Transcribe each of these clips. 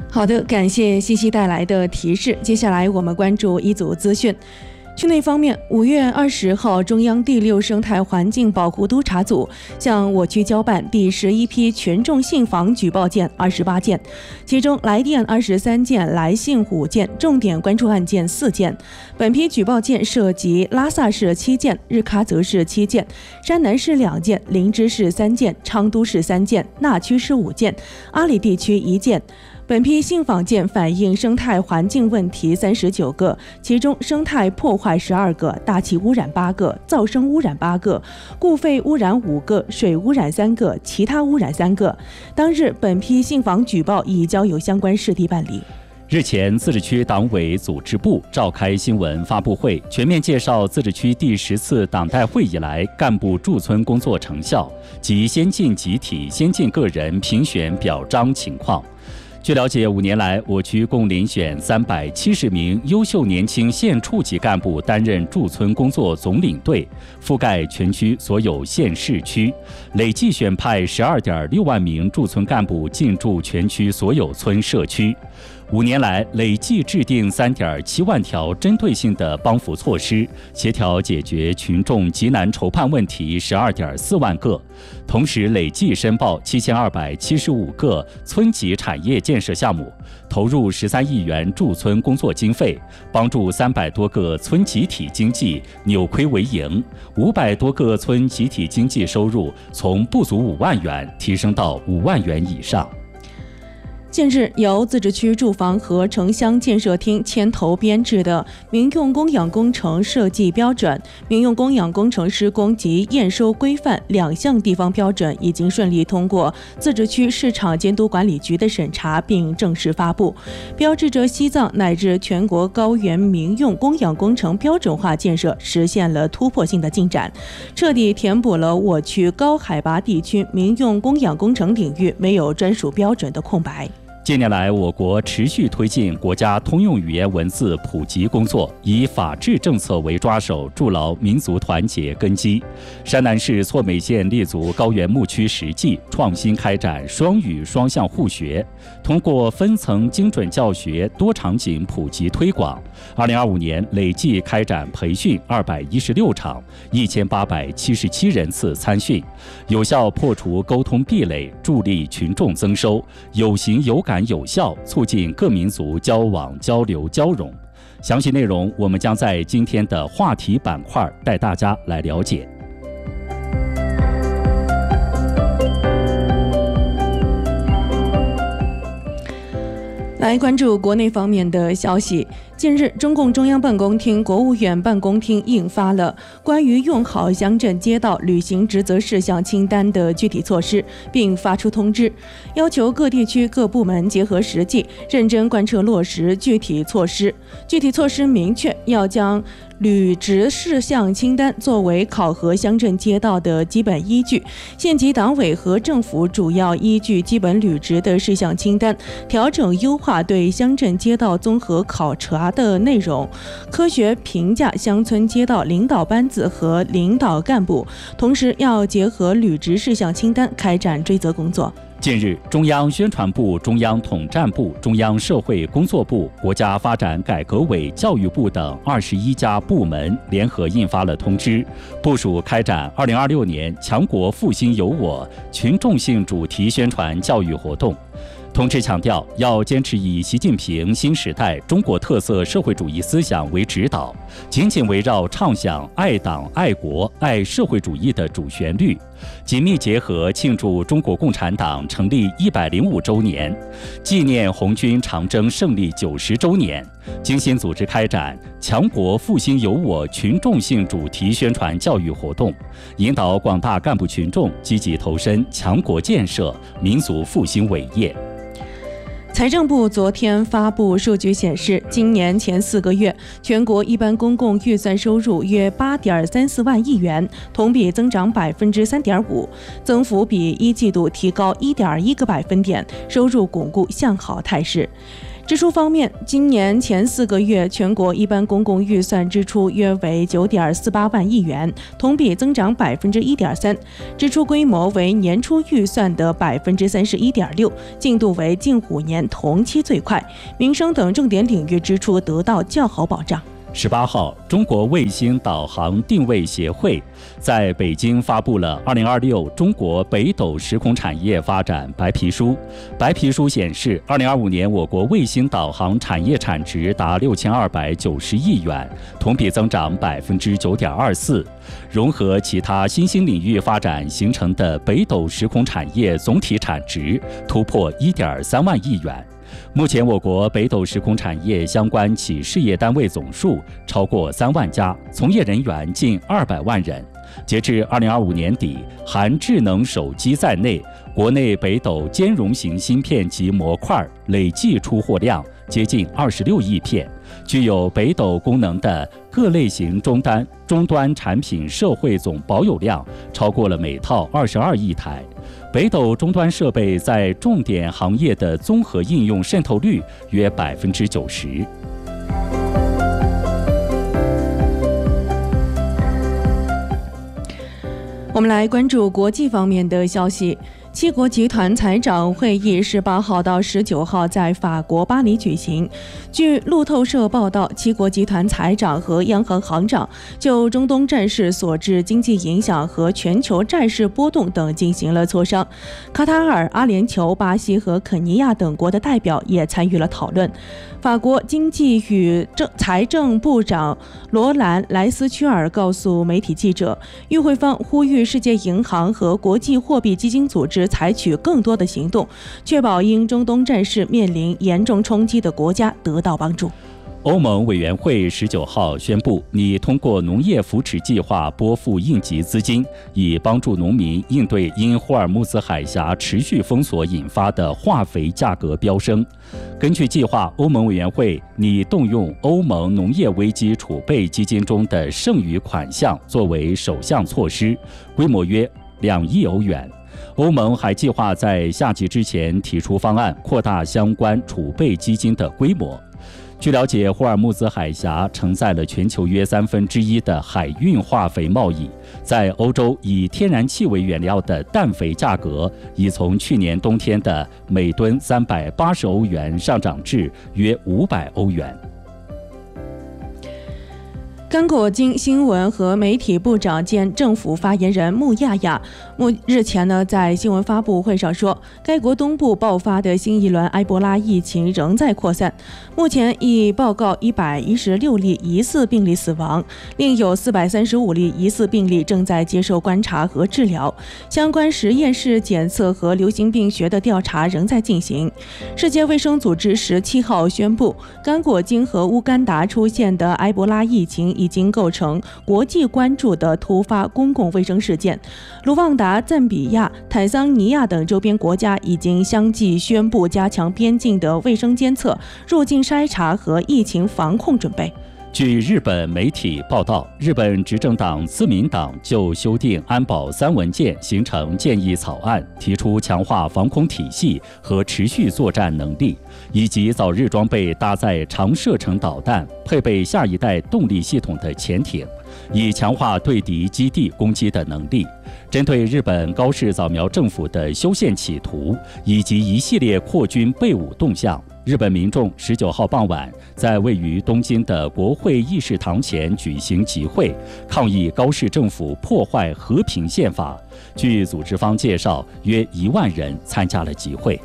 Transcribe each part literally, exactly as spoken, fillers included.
好的，感谢西西带来的提示。接下来我们关注一组资讯。区内方面，五月二十号，中央第六生态环境保护督察组向我区交办第十一批群众信访举报件二十八件，其中来电二十三件，来信五件，重点关注案件四件。本批举报件涉及拉萨市七件，日喀则市七件，山南市两件，林芝市三件，昌都市三件，纳区市五件，阿里地区一件。本批信访件反映生态环境问题三十九个，其中生态破坏十二个，大气污染八个，噪声污染八个，固废污染五个，水污染三个，其他污染三个。当日，本批信访举报已交由相关市地办理。 日前，自治区党委组织部召开新闻发布会，全面介绍自治区第十次党代会以来干部驻村工作成效及先进集体、先进个人评选表彰情况。据了解，五年来，我区共遴选三百七十名优秀年轻县处级干部担任驻村工作总领队，覆盖全区所有县市区，累计选派十二点六万名驻村干部进驻全区所有村社区。五年来，累计制定三点七万条针对性的帮扶措施，协调解决群众急难愁盼问题十二点四万个，同时累计申报七千二百七十五个村级产业建设项目，投入十三亿元驻村工作经费，帮助三百多个村集体经济扭亏为盈，五百多个村集体经济收入从不足五万元提升到五万元以上。 近日，由自治区住房和城乡建设厅牵头编制的民用供养工程设计标准、民用供养工程施工及验收规范两项地方标准已经顺利通过自治区市场监督管理局的审查，并正式发布，标志着西藏乃至全国高原民用供养工程标准化建设实现了突破性的进展，彻底填补了我区高海拔地区民用供养工程领域没有专属标准的空白。 近年来，我国持续推进国家通用语言文字普及工作，以法治政策为抓手，筑牢民族团结根基。山南市错美县立足高原牧区实际，创新开展双语双向互学，通过分层精准教学、多场景普及推广。二零二五年累计开展培训二百一十六场，一千八百七十七人次参训，有效破除沟通壁垒，助力群众增收，有形有感有效，促进各民族交往交流交融。详细内容我们将在今天的话题板块带大家来了解。 来关注国内方面的消息。近日，中共中央办公厅、国务院办公厅印发了关于用好乡镇街道履行职责事项清单的具体措施，并发出通知，要求各地区各部门结合实际，认真贯彻落实具体措施。具体措施明确要将履职事项清单作为考核乡镇街道的基本依据，县级党委和政府主要依据基本履职的事项清单，调整优化对乡镇街道综合考察的内容，科学评价乡村街道领导班子和领导干部，同时要结合履职事项清单开展追责工作。 近日，中央宣传部、中央统战部、中央社会工作部、国家发展改革委、教育部等二十一家部门联合印发了通知，部署开展二零二六年强国复兴有我群众性主题宣传教育活动。通知强调，要坚持以习近平新时代中国特色社会主义思想为指导，紧紧围绕畅想爱党、爱国、爱社会主义的主旋律，紧密结合庆祝中国共产党成立一百零五周年，纪念红军长征胜利九十周年，精心组织开展强国复兴有我群众性主题宣传教育活动，引导广大干部群众积极投身强国建设、民族复兴伟业。 财政部昨天发布数据显示，今年前四个月，全国一般公共预算收入约八点三四万亿元，同比增长百分之三点五，增幅比一季度提高一点一个百分点，收入巩固向好态势。 支出方面，今年前四个月全国一般公共预算支出约为九点四八万亿元，同比增长百分之一点三，支出规模为年初预算的百分之三十一点六，进度为近五年同期最快。民生等重点领域支出得到较好保障。 十八号，中国卫星导航定位协会在北京发布了二零二六中国北斗时空产业发展白皮书。白皮书显示，二零二五年我国卫星导航产业产值达六千二百九十亿元，同比增长百分之九点二四。融合其他新兴领域发展形成的北斗时空产业总体产值突破一点三万亿元。目前，我国北斗时空产业相关企事业单位总数超过三万家，从业人员近二百万人。截至二零二五年底，含智能手机在内，国内北斗兼容型芯片及模块累计出货量接近二十六亿片，具有北斗功能的各类型终端终端产品社会总保有量超过了每套二十二亿台。北斗终端设备在重点行业的综合应用渗透率约百分之九十。 我们来关注国际方面的消息。七国集团财长会议十八号到十九号在法国巴黎举行。据路透社报道，七国集团财长和央行行长就中东战事所致经济影响和全球债市波动等进行了磋商。卡塔尔、阿联酋、巴西和肯尼亚等国的代表也参与了讨论。法国经济与财政部长罗兰·莱斯屈尔告诉媒体记者，与会方呼吁世界银行和国际货币基金组织采取更多的行动，确保因中东战事面临严重冲击的国家得到帮助。 欧盟委员会十九号宣布，拟通过农业扶持计划拨付应急资金，以帮助农民应对因霍尔木兹海峡持续封锁引发的化肥价格飙升。根据计划，欧盟委员会拟动用欧盟农业危机储备基金中的剩余款项作为首项措施，规模约两亿欧元。欧盟还计划在夏季之前提出方案，扩大相关储备基金的规模。据了解，霍尔木兹海峡承载了全球约三分之一的海运化肥贸易。在欧洲，以天然气为原料的氮肥价格已从去年冬天的每吨三百八十欧元上涨至约五百欧元。 刚果金新闻和媒体部长兼政府发言人穆亚亚穆日前呢在新闻发布会上说，该国东部爆发的新一轮埃博拉疫情仍在扩散，目前已报告一百一十六例疑似病例死亡，另有四百三十五例疑似病例正在接受观察和治疗，相关实验室检测和流行病学的调查仍在进行。世界卫生组织十七号宣布，刚果金和乌干达出现的埃博拉疫情已经构成国际关注的突发公共卫生事件。卢旺达、赞比亚、坦桑尼亚等周边国家已经相继宣布加强边境的卫生监测、入境筛查和疫情防控准备。 据日本媒体报道，日本执政党自民党就修订安保三文件形成建议草案，提出强化防空体系和持续作战能力，以及早日装备搭载长射程导弹、配备下一代动力系统的潜艇，以强化对敌基地攻击的能力。针对日本高市早苗政府的修宪企图以及一系列扩军备武动向，日本民众十九号傍晚在位于东京的国会议事堂前举行集会，抗议高市政府破坏和平宪法。据组织方介绍，约一万人参加了集会。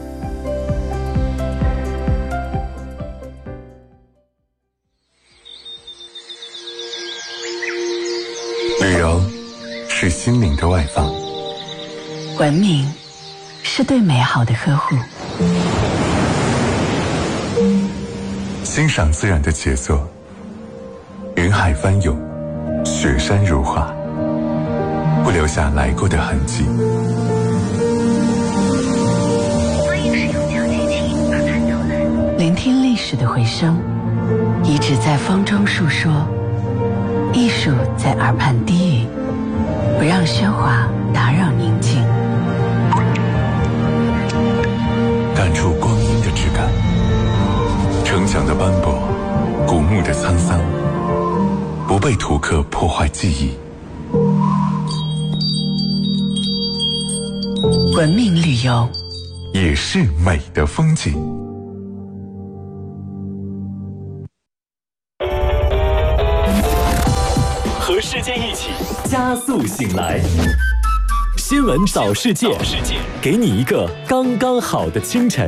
旅游是心灵的外放， 文明是对美好的呵护， 欣赏自然的杰作，云海翻涌，雪山如画，不留下来过的痕迹。 欢迎使用调节器把它导览，聆听历史的回声，遗址在风中述说，艺术在耳畔低语，不让喧哗打扰宁静， 感触光阴的质感， 城墙的斑驳，古墓的沧桑，不被图刻破坏记忆。 文明旅游也是美的风景。 和世界一起加速醒来，新闻早世界，给你一个刚刚好的清晨。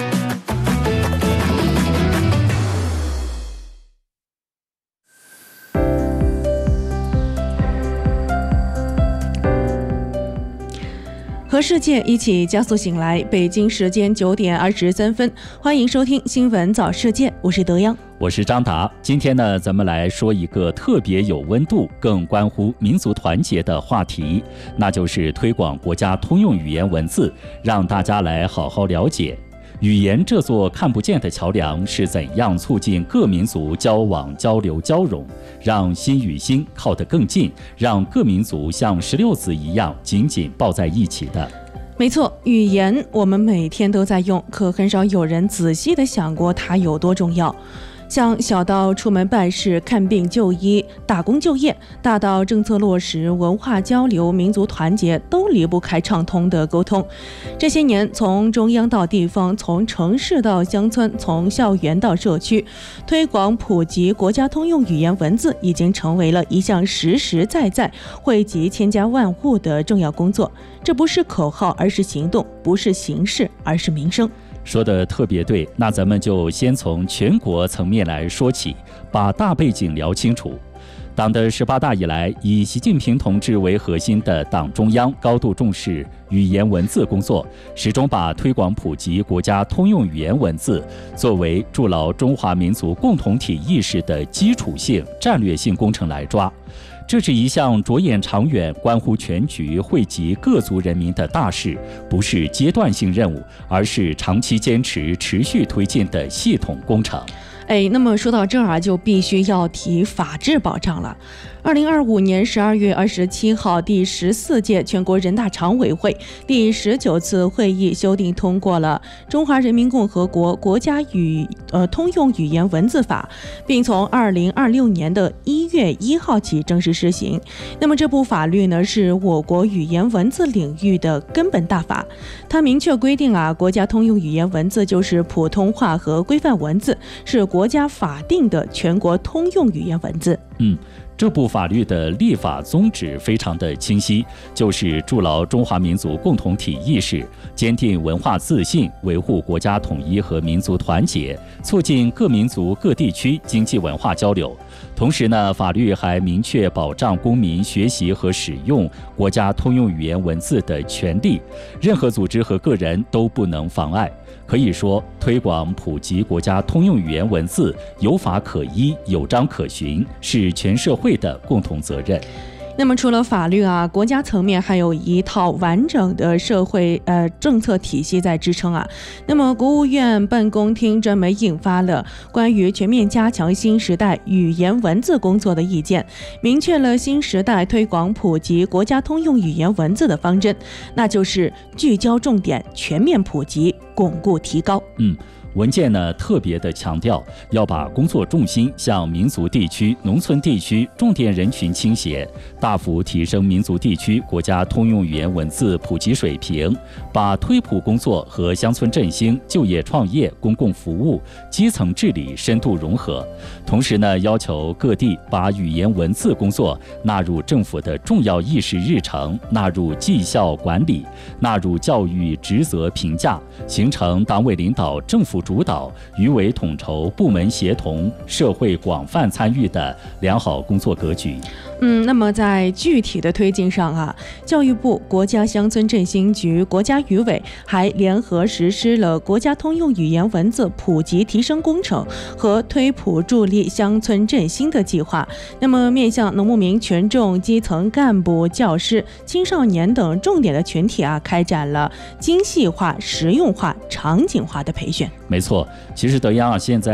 和世界一起加速醒来，北京时间九点二十三分，欢迎收听新闻早世界，我是德央， 我是张达。今天呢，咱们来说一个特别有温度、更关乎民族团结的话题，那就是推广国家通用语言文字，让大家来好好了解语言这座看不见的桥梁是怎样促进各民族交往、交流、交融，让心与心靠得更近，让各民族像石榴籽一样紧紧抱在一起的。 没错，语言我们每天都在用，可很少有人仔细地想过它有多重要。像小到出门办事、看病就医、打工就业，大到政策落实、文化交流、民族团结，都离不开畅通的沟通。这些年，从中央到地方，从城市到乡村，从校园到社区，推广普及国家通用语言文字已经成为了一项实实在在、惠及千家万户的重要工作。这不是口号，而是行动；不是形式，而是民生。 说得特别对，那咱们就先从全国层面来说起，把大背景聊清楚。党的十八大以来，以习近平同志为核心的党中央高度重视语言文字工作，始终把推广普及国家通用语言文字作为筑牢中华民族共同体意识的基础性、战略性工程来抓。这是一项着眼长远、关乎全局、惠及各族人民的大事，不是阶段性任务，而是长期坚持、持续推进的系统工程。 哎，那么说到这儿啊，就必须要提法治保障了。二零二五年十二月二十七号，第十四届全国人大常委会第十九次会议修订通过了《中华人民共和国国家语呃通用语言文字法》，并从二零二六年的一月一号起正式施行。那么这部法律呢，是我国语言文字领域的根本大法。它明确规定啊，国家通用语言文字就是普通话和规范文字，是国家法定的全国通用语言文字。 嗯。这部法律的立法宗旨非常的清晰，就是筑牢中华民族共同体意识，坚定文化自信，维护国家统一和民族团结，促进各民族各地区经济文化交流。同时呢，法律还明确保障公民学习和使用国家通用语言文字的权利，任何组织和个人都不能妨碍。可以说，推广普及国家通用语言文字有法可依、有章可循，是全社会的共同责任。 那么除了法律啊，国家层面还有一套完整的社会呃政策体系在支撑啊。那么国务院办公厅专门印发了关于全面加强新时代语言文字工作的意见，明确了新时代推广普及国家通用语言文字的方针，那就是聚焦重点，全面普及，巩固提高。 嗯。文件呢特别的强调，要把工作重心向民族地区、农村地区重点人群倾斜，大幅提升民族地区国家通用语言文字普及水平，把推普工作和乡村振兴、就业创业、公共服务、基层治理深度融合。同时呢，要求各地把语言文字工作纳入政府的重要议事日程，纳入绩效管理，纳入教育职责评价，形成党委领导、政府主导、语委统筹、部门协同、社会广泛参与的良好工作格局。 嗯，那么在具体的推进上啊，教育部、国家乡村振兴局、国家语委还联合实施了国家通用语言文字普及提升工程和推普助力乡村振兴的计划。那么面向农牧民群众、基层干部、教师、青少年等重点的群体啊，开展了精细化、实用化、场景化的培训。 没错，其实德央啊，现在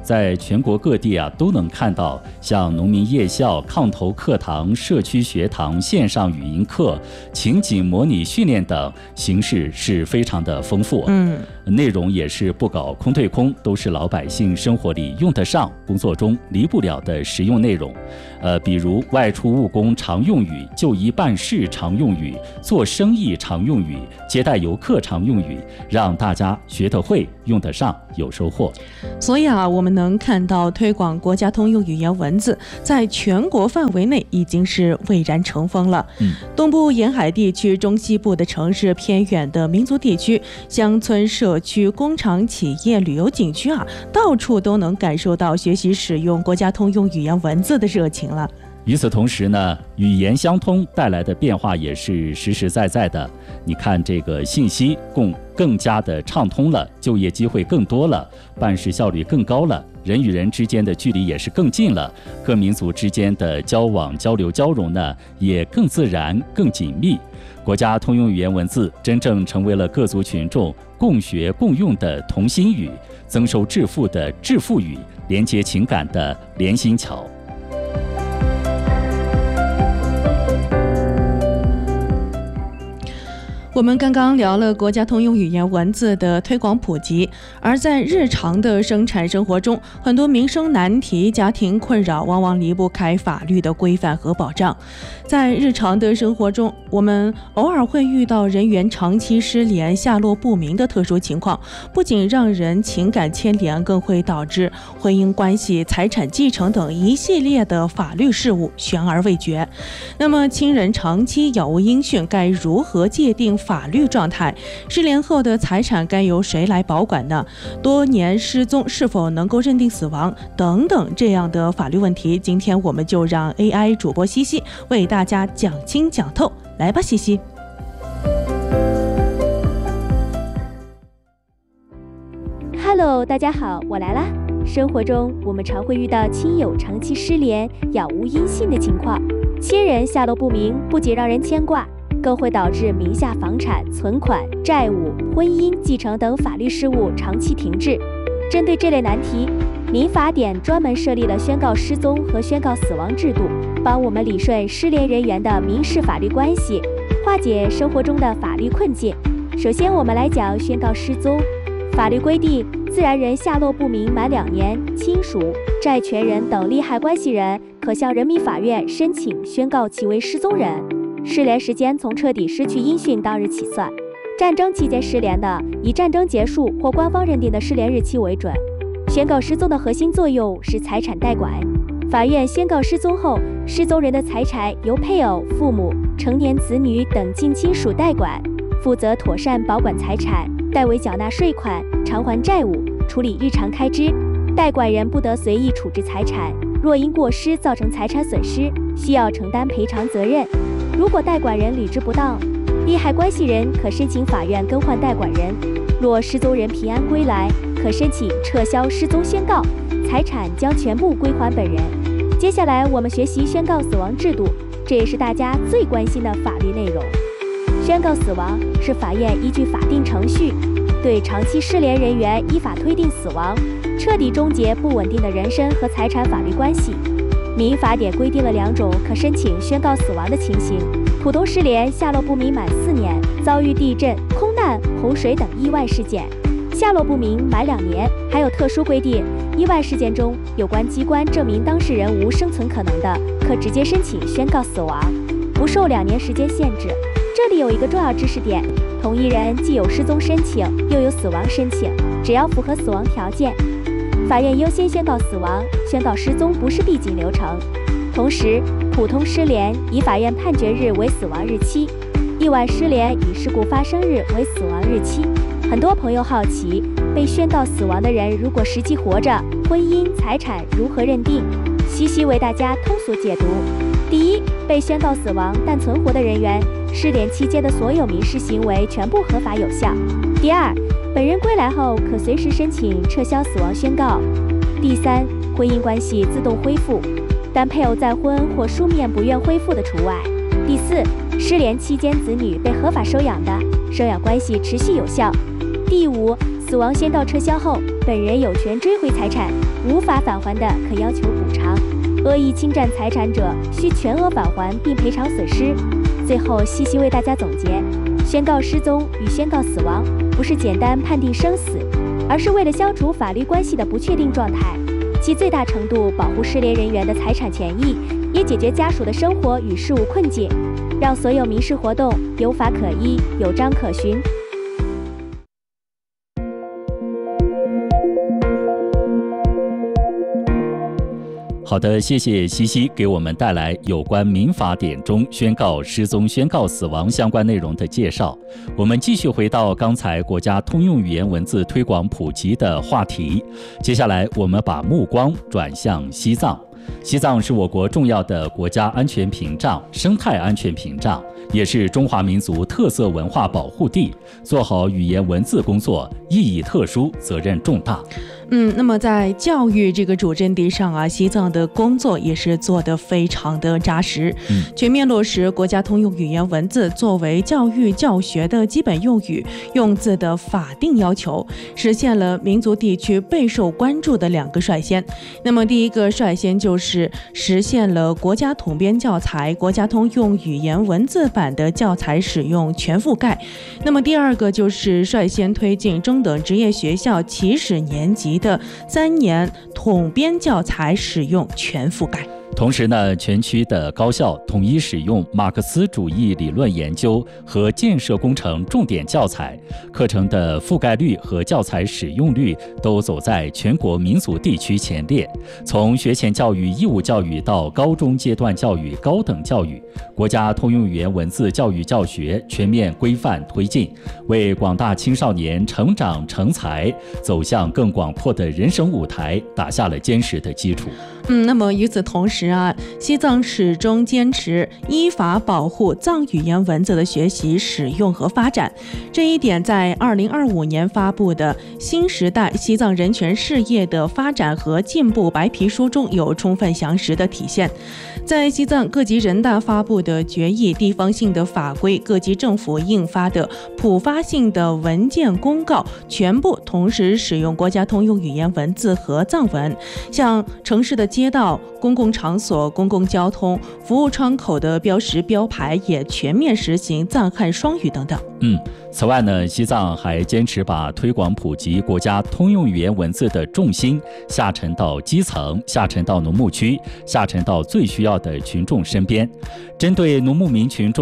在全国各地啊都能看到，像农民夜校、炕头课堂、社区学堂、线上语音课、情景模拟训练等形式是非常的丰富。 嗯， 内容也是不搞空对空，都是老百姓生活里用得上、工作中离不了的实用内容。呃，比如外出务工常用语、就医办事常用语、做生意常用语、接待游客常用语，让大家学得会、用得上、有收获。 所以啊，我们能看到推广国家通用语言文字在全国范围内已经是蔚然成风了。 嗯， 东部沿海地区、中西部的城市、偏远的民族地区、乡村社区、工厂、企业、旅游景区啊，到处都能感受到学习使用国家通用语言文字的热情了。 与此同时呢，语言相通带来的变化也是实实在在的。你看，这个信息共更加的畅通了，就业机会更多了，办事效率更高了，人与人之间的距离也是更近了，各民族之间的交往、交流、交融呢，也更自然、更紧密。国家通用语言文字真正成为了各族群众共学共用的同心语，增收致富的致富语，连接情感的连心桥。 我们刚刚聊了国家通用语言文字的推广普及，而在日常的生产生活中，很多民生难题、家庭困扰往往离不开法律的规范和保障。在日常的生活中，我们偶尔会遇到人员长期失联、下落不明的特殊情况，不仅让人情感牵连，更会导致婚姻关系、财产继承等一系列的法律事务悬而未决。那么，亲人长期杳无音讯，该如何界定法律状态？失联后的财产该由谁来保管呢？多年失踪是否能够认定死亡？等等这样的法律问题，今天我们就让 A I 主播西西为大家讲清讲透。来吧，西西。 Hello， 大家好，我来啦。生活中我们常会遇到亲友长期失联、杳无音信的情况，亲人下落不明，不仅让人牵挂，更会导致名下房产、存款、债务、婚姻、继承等法律事务长期停滞。针对这类难题，民法典专门设立了宣告失踪和宣告死亡制度，帮我们理顺失联人员的民事法律关系，化解生活中的法律困境。首先，我们来讲宣告失踪。法律规定，自然人下落不明满两年，亲属、债权人等利害关系人可向人民法院申请宣告其为失踪人。失联时间从彻底失去音讯当日起算。战争期间失联的，以战争结束或官方认定的失联日期为准。宣告失踪的核心作用是财产代管。法院宣告失踪后，失踪人的财产由配偶、父母、成年子女等近亲属代管，负责妥善保管财产，代为缴纳税款、偿还债务、处理日常开支。代管人不得随意处置财产，若因过失造成财产损失，需要承担赔偿责任。如果代管人履职不当，利害关系人可申请法院更换代管人。若失踪人平安归来，可申请撤销失踪宣告，财产将全部归还本人。接下来我们学习宣告死亡制度，这也是大家最关心的法律内容。宣告死亡是法院依据法定程序，对长期失联人员依法推定死亡，彻底终结不稳定的人身和财产法律关系。民法典规定了两种可申请宣告死亡的情形：普通失联下落不明满四年，遭遇地震、空难、洪水等意外事件；下落不明满两年。还有特殊规定，意外事件中，有关机关证明当事人无生存可能的，可直接申请宣告死亡，不受两年时间限制。这里有一个重要知识点：同一人既有失踪申请，又有死亡申请，只要符合死亡条件，法院优先宣告死亡，宣告失踪不是必经流程。同时，普通失联以法院判决日为死亡日期，意外失联以事故发生日为死亡日期。很多朋友好奇，被宣告死亡的人如果实际活着，婚姻、财产如何认定？西西为大家通俗解读。第一，被宣告死亡但存活的人员，失联期间的所有民事行为全部合法有效。第二，本人归来后可随时申请撤销死亡宣告。第三，婚姻关系自动恢复，但配偶再婚或书面不愿恢复的除外。第四，失联期间子女被合法收养的，收养关系持续有效。第五， 死亡先到撤销后，本人有权追回财产，无法返还的可要求补偿。恶意侵占财产者需全额返还并赔偿损失。最后，西西为大家总结：宣告失踪与宣告死亡不是简单判定生死，而是为了消除法律关系的不确定状态，其最大程度保护失联人员的财产权益，也解决家属的生活与事务困境，让所有民事活动有法可依、有章可循。 好的，谢谢西西给我们带来有关民法典中宣告失踪、宣告死亡相关内容的介绍。我们继续回到刚才国家通用语言文字推广普及的话题，接下来我们把目光转向西藏。西藏是我国重要的国家安全屏障、生态安全屏障，也是中华民族特色文化保护地。做好语言文字工作意义特殊，责任重大。 嗯，那么在教育这个主阵地上啊，西藏的工作也是做得非常的扎实，嗯、全面落实国家通用语言文字作为教育教学的基本用语、用字的法定要求，实现了民族地区备受关注的两个率先。那么第一个率先就是实现了国家统编教材、国家通用语言文字版的教材使用全覆盖。那么第二个就是率先推进中等职业学校起始年级的三年统编教材使用全覆盖。 同时呢，全区的高校统一使用马克思主义理论研究和建设工程重点教材，课程的覆盖率和教材使用率都走在全国民族地区前列。从学前教育、义务教育到高中阶段教育、高等教育，国家通用语言文字教育教学全面规范推进，为广大青少年成长成才、走向更广阔的人生舞台打下了坚实的基础。 嗯，那么与此同时啊，西藏始终坚持依法保护藏语言文字的学习、使用和发展。这一点在二零二五年发布的《新时代西藏人权事业的发展和进步白皮书》中有充分详实的体现。在西藏各级人大发布的决议、地方性的法规、各级政府印发的普发性的文件公告，全部同时使用国家通用语言文字和藏文。像城市的街道、公共场所、公共交通、服务窗口的标识标牌也全面实行藏汉双语等等。 嗯，此外呢，西藏还坚持把推广普及国家通用语言文字的重心下沉到基层，下沉到农牧区，下沉到最需要的群众身边。针对农牧民群众